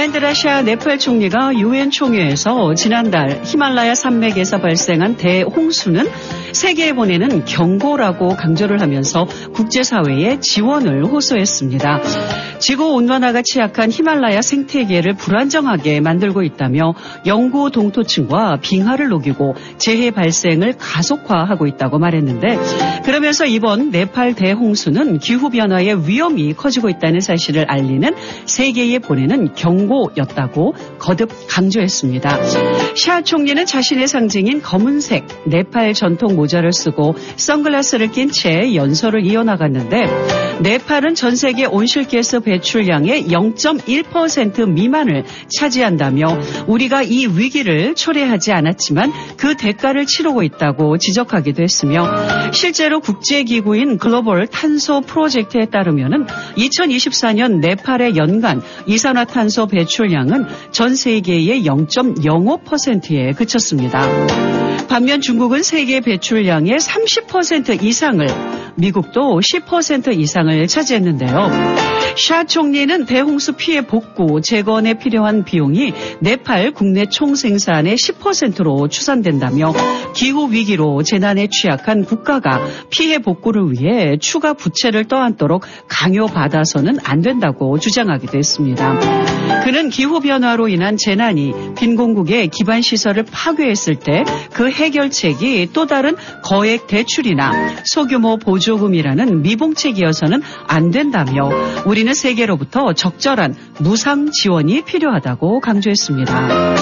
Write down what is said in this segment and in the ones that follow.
나렌드라 샤 네팔 총리가 유엔 총회에서 지난달 히말라야 산맥에서 발생한 대홍수는 세계에 보내는 경고라고 강조를 하면서 국제사회에 지원을 호소했습니다. 지구온난화가 취약한 히말라야 생태계를 불안정하게 만들고 있다며 영구 동토층과 빙하를 녹이고 재해 발생을 가속화하고 있다고 말했는데, 그러면서 이번 네팔 대홍수는 기후변화의 위험이 커지고 있다는 사실을 알리는 세계에 보내는 경고였다고 거듭 강조했습니다. 샤 총리는 자신의 상징인 검은색 네팔 전통 모자를 쓰고 선글라스를 낀 채 연설을 이어나갔는데, 네팔은 전 세계 온실가스 배출량의 0.1% 미만을 차지한다며 우리가 이 위기를 초래하지 않았지만 그 대가를 치르고 있다고 지적하기도 했으며, 실제로 국제기구인 글로벌 탄소 프로젝트에 따르면 2024년 네팔의 연간 이산화탄소 배출량은 전 세계의 0.05%에 그쳤습니다. 반면 중국은 세계 배출량의 30% 이상을, 미국도 10% 이상을 차지했는데요. 샤 총리는 대홍수 피해 복구, 재건에 필요한 비용이 네팔 국내 총생산의 10%로 추산된다며 기후위기로 재난에 취약한 국가가 피해 복구를 위해 추가 부채를 떠안도록 강요받아서는 안 된다고 주장하기도 했습니다. 그는 기후변화로 인한 재난이 빈곤국의 기반시설을 파괴했을 때 그 해결책이 또 다른 거액 대출이나 소규모 보조금이라는 미봉책이어서는 안 된다며 우리는 세계로부터 적절한 무상 지원이 필요하다고 강조했습니다.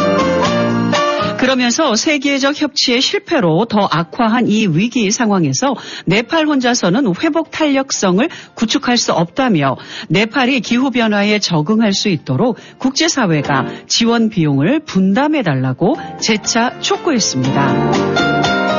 그러면서 세계적 협치의 실패로 더 악화한 이 위기 상황에서 네팔 혼자서는 회복 탄력성을 구축할 수 없다며 네팔이 기후변화에 적응할 수 있도록 국제사회가 지원 비용을 분담해달라고 재차 촉구했습니다.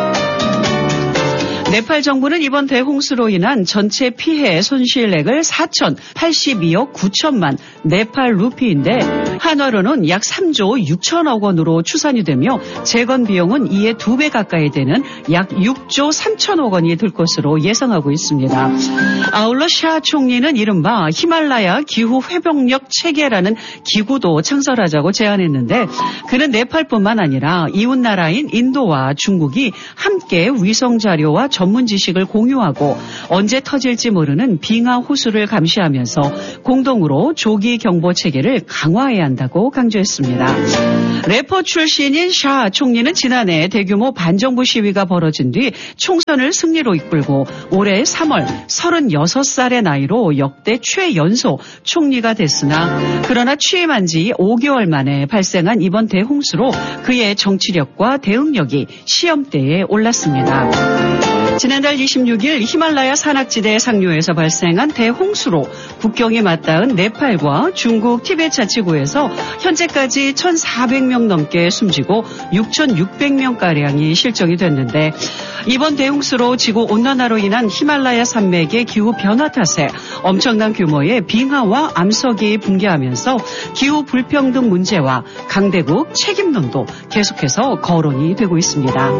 네팔 정부는 이번 대홍수로 인한 전체 피해 손실액을 4,082억 9천만 네팔 루피인데 한화로는 약 3조 6천억 원으로 추산이 되며 재건 비용은 이에 2배 가까이 되는 약 6조 3천억 원이 들 것으로 예상하고 있습니다. 아울러 샤 총리는 이른바 히말라야 기후 회복력 체계라는 기구도 창설하자고 제안했는데, 그는 네팔뿐만 아니라 이웃나라인 인도와 중국이 함께 위성 자료와 전문 지식을 공유하고 언제 터질지 모르는 빙하 호수를 감시하면서 공동으로 조기 경보 체계를 강화해야 한다고 강조했습니다. 래퍼 출신인 샤 총리는 지난해 대규모 반정부 시위가 벌어진 뒤 총선을 승리로 이끌고 올해 3월 36살의 나이로 역대 최연소 총리가 됐으나, 그러나 취임한 지 5개월 만에 발생한 이번 대홍수로 그의 정치력과 대응력이 시험대에 올랐습니다. 지난달 26일 히말라야 산악지대 상류에서 발생한 대홍수로 국경이 맞닿은 네팔과 중국 티베트 자치구에서 현재까지 1,400명 넘게 숨지고 6,600명가량이 실종이 됐는데, 이번 대홍수로 지구온난화로 인한 히말라야 산맥의 기후변화 탓에 엄청난 규모의 빙하와 암석이 붕괴하면서 기후 불평등 문제와 강대국 책임론도 계속해서 거론이 되고 있습니다.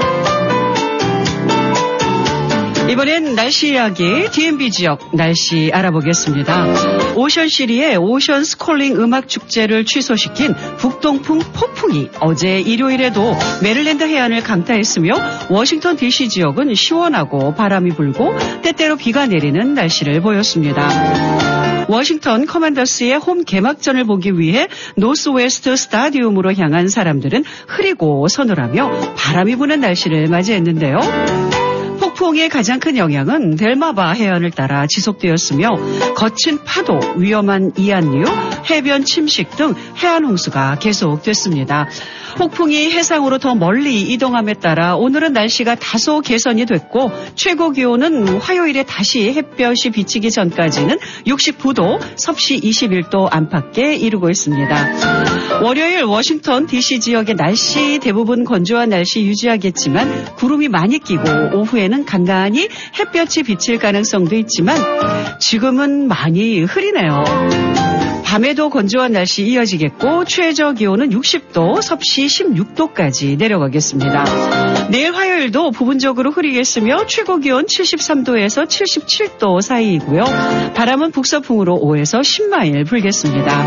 이번엔 날씨 이야기, DMB 지역 날씨 알아보겠습니다. 오션시리의 오션 스콜링 음악축제를 취소시킨 북동풍 폭풍이 어제 일요일에도 메릴랜드 해안을 강타했으며 워싱턴 DC 지역은 시원하고 바람이 불고 때때로 비가 내리는 날씨를 보였습니다. 워싱턴 커맨더스의 홈 개막전을 보기 위해 노스웨스트 스타디움으로 향한 사람들은 흐리고 서늘하며 바람이 부는 날씨를 맞이했는데요. 폭풍의 가장 큰 영향은 델마바 해안을 따라 지속되었으며 거친 파도, 위험한 이안류, 해변 침식 등 해안 홍수가 계속됐습니다. 폭풍이 해상으로 더 멀리 이동함에 따라 오늘은 날씨가 다소 개선이 됐고 최고 기온은 화요일에 다시 햇볕이 비치기 전까지는 69도, 섭씨 21도 안팎에 이르고 있습니다. 월요일 워싱턴 DC 지역의 날씨 대부분 건조한 날씨 유지하겠지만 구름이 많이 끼고 오후에는 간간히 햇볕이 비칠 가능성도 있지만 지금은 많이 흐리네요. 밤에도 건조한 날씨 이어지겠고 최저 기온은 60도, 섭씨 16도까지 내려가겠습니다. 내일 화요일도 부분적으로 흐리겠으며 최고 기온 73도에서 77도 사이이고요. 바람은 북서풍으로 5에서 10마일 불겠습니다.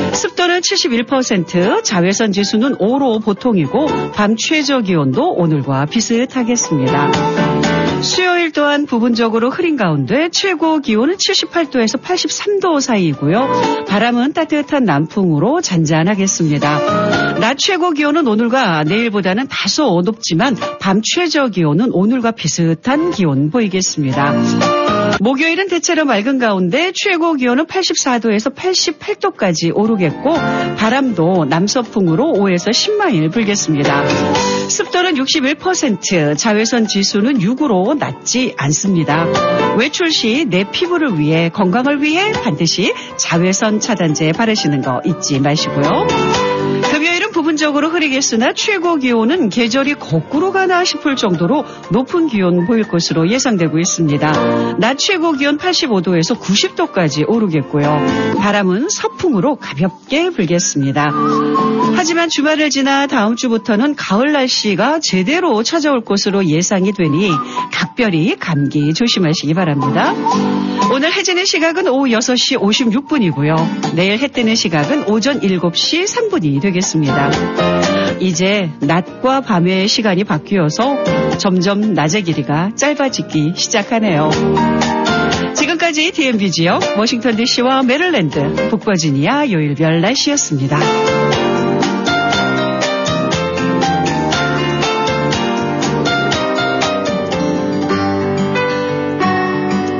습도는 71%, 자외선 지수는 5로 보통이고 밤 최저 기온도 오늘과 비슷하겠습니다. 수요일 또한 부분적으로 흐린 가운데 최고 기온은 78도에서 83도 사이이고요. 바람은 따뜻한 남풍으로 잔잔하겠습니다. 낮 최고 기온은 오늘과 내일보다는 다소 높지만 밤 최저 기온은 오늘과 비슷한 기온 보이겠습니다. 목요일은 대체로 맑은 가운데 최고 기온은 84도에서 88도까지 오르겠고 바람도 남서풍으로 5에서 10마일 불겠습니다. 습도는 61%, 자외선 지수는 6으로 낮지 않습니다. 외출 시 내 피부를 위해 건강을 위해 반드시 자외선 차단제 바르시는 거 잊지 마시고요. 금요일은 부분적으로 흐리겠으나 최고 기온은 계절이 거꾸로 가나 싶을 정도로 높은 기온 보일 것으로 예상되고 있습니다. 낮 최고 기온 85도에서 90도까지 오르겠고요. 바람은 서풍으로 가볍게 불겠습니다. 하지만 주말을 지나 다음 주부터는 가을 날씨가 제대로 찾아올 것으로 예상이 되니 각별히 감기 조심하시기 바랍니다. 오늘 해 지는 시각은 오후 6시 56분이고요. 내일 해 뜨는 시각은 오전 7시 3분이 되겠습니다. 이제 낮과 밤의 시간이 바뀌어서 점점 낮의 길이가 짧아지기 시작하네요. 지금까지 DMB 지역 워싱턴 DC와 메릴랜드 북버지니아 요일별 날씨였습니다.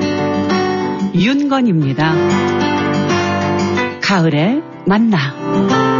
윤건입니다. 가을에 만나.